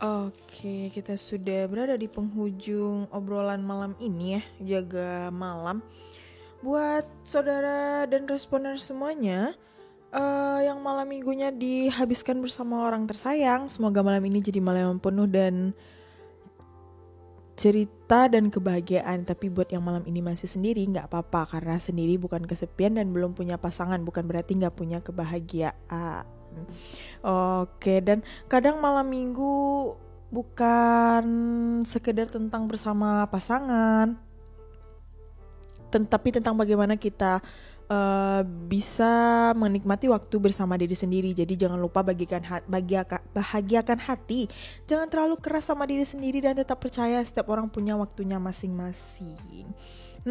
Oke, kita sudah berada di penghujung obrolan malam ini ya, jaga malam. Buat saudara dan responer semuanya, yang malam minggunya dihabiskan bersama orang tersayang, semoga malam ini jadi malam yang penuh dan cerita dan kebahagiaan. Tapi buat yang malam ini masih sendiri, gak apa-apa, karena sendiri bukan kesepian dan belum punya pasangan, bukan berarti gak punya kebahagiaan. Oke, dan kadang malam minggu bukan sekedar tentang bersama pasangan, tapi tentang bagaimana kita bisa menikmati waktu bersama diri sendiri. Jadi jangan lupa bahagiakan hati. Jangan terlalu keras sama diri sendiri dan tetap percaya setiap orang punya waktunya masing-masing.